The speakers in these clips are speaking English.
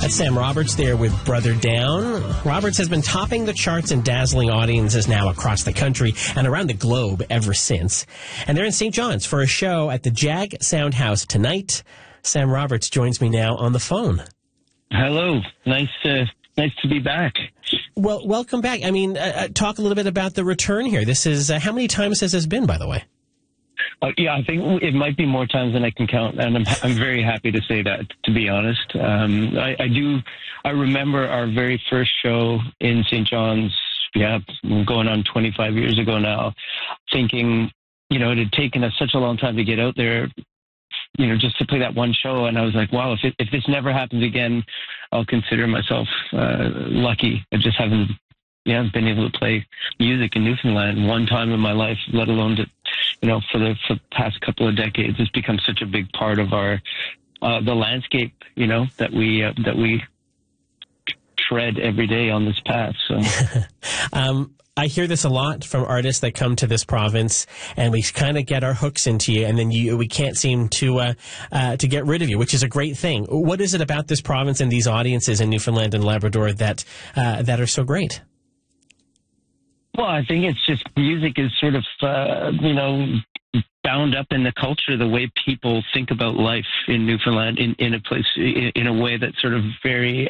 That's Sam Roberts there with Brother Down. Roberts has been topping the charts and dazzling audiences now across the country and around the globe ever since. And they're in St. John's for a show at the Jag Sound House tonight. Sam Roberts joins me now on the phone. Hello. Nice to be back. Well, welcome back. I mean, talk a little bit about the return here. This is, how many times has this been, by the way? Yeah, I think it might be more times than I can count, and I'm very happy to say that, to be honest. I remember our very first show in St. John's, going on 25 years ago now, thinking, it had taken us such a long time to get out there, just to play that one show, and I was like, wow, if this never happens again, I'll consider myself lucky. I just haven't been able to play music in Newfoundland one time in my life, let alone for the past couple of decades. It's become such a big part of our the landscape, that we tread every day on this path. So. I hear this a lot from artists that come to this province, and we kind of get our hooks into you, and then we can't seem to get rid of you, which is a great thing. What is it about this province and these audiences in Newfoundland and Labrador that are so great? Well, I think it's just music is sort of, bound up in the culture, the way people think about life in Newfoundland in a place, in a way that's sort of very,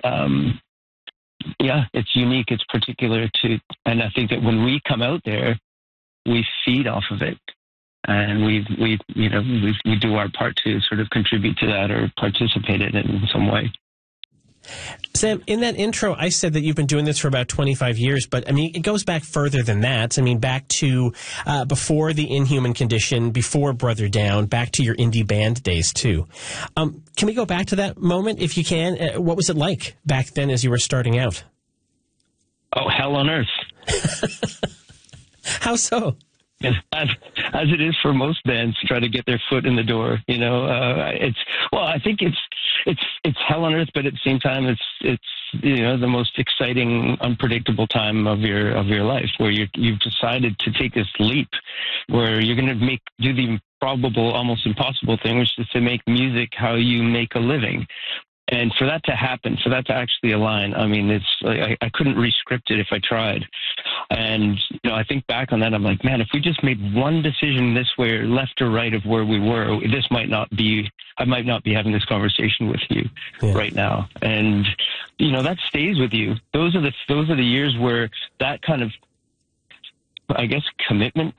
it's unique. It's particular and I think that when we come out there, we feed off of it. And we do our part to sort of contribute to that or participate in it in some way. Sam, in that intro, I said that you've been doing this for about 25 years, but I mean, it goes back further than that. I mean, back to before the Inhuman Condition, before Brother Down, back to your indie band days too. Can we go back to that moment, if you can? What was it like back then as you were starting out? Oh, hell on earth. How so? As it is for most bands, try to get their foot in the door. I think it's hell on earth, but at the same time, it's the most exciting, unpredictable time of your life, where you've decided to take this leap, where you're going to do the probable, almost impossible thing, which is to make music how you make a living. And for that to happen, for that to actually align, I mean, it's like I couldn't re-script it if I tried. And, I think back on that, I'm like, man, if we just made one decision this way or left or right of where we were, I might not be having this conversation with you right now. And, that stays with you. Those are the years where that kind of, I guess, commitment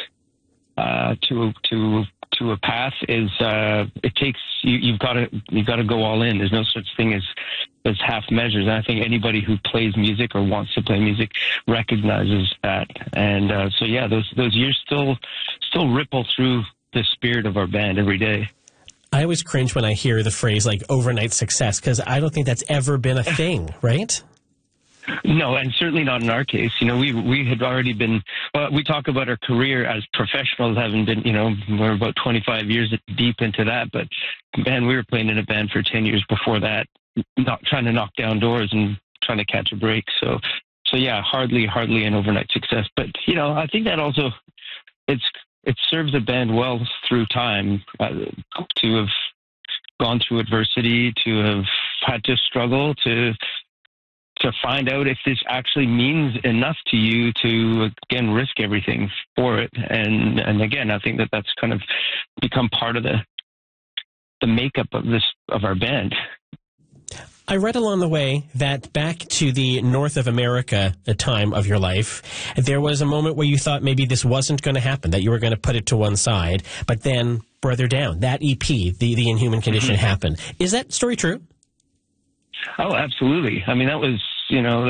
to a path is it takes you've got to go all in. There's no such thing as half measures, and I think anybody who plays music or wants to play music recognizes that. And those years still ripple through the spirit of our band every day. I always cringe when I hear the phrase like overnight success, because I don't think that's ever been a thing, right? No, and certainly not in our case. We had already been, we talk about our career as professionals, having been, we're about 25 years deep into that. But, man, we were playing in a band for 10 years before that, not trying to knock down doors and trying to catch a break. So yeah, hardly an overnight success. But, I think that also, it serves a band well through time to have gone through adversity, to have had to struggle, to find out if this actually means enough to you to, again, risk everything for it. And again, I think that's kind of become part of the makeup of our band. I read along the way that back to the North of America, the time of your life, there was a moment where you thought maybe this wasn't going to happen, that you were going to put it to one side, but then Brother Down, that EP, the Inhuman Condition, happened. Is that story true? Oh, absolutely. I mean, that was,